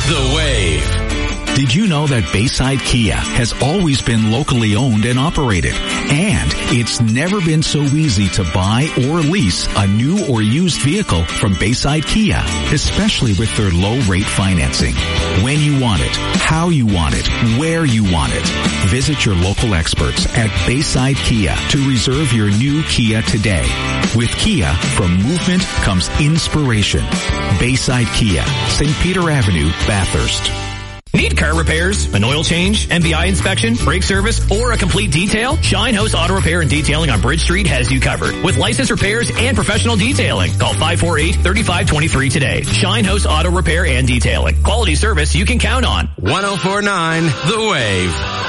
The Wave. Did you know that Bayside Kia has always been locally owned and operated? And it's never been so easy to buy or lease a new or used vehicle from Bayside Kia, especially with their low rate financing. When you want it, how you want it, where you want it. Visit your local experts at Bayside Kia to reserve your new Kia today. With Kia, from movement comes inspiration. Bayside Kia, St. Peter Avenue, Bathurst. Need car repairs, an oil change, MBI inspection, brake service, or a complete detail? Shine House Auto Repair and Detailing on Bridge Street has you covered with licensed repairs and professional detailing. Call 548-3523 today. Shine House Auto Repair and Detailing. Quality service you can count on. 104.9 The Wave.